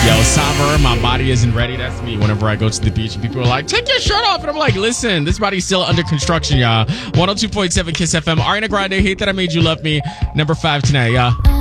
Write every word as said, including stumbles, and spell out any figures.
Yo, summer, my body isn't ready. That's me whenever I go to the beach and people are like, take your shirt off. And I'm like, listen, this body's still under construction, y'all. one oh two point seven Kiss F M. Ariana Grande, Hate That I Made You Love Me. Number five tonight, y'all.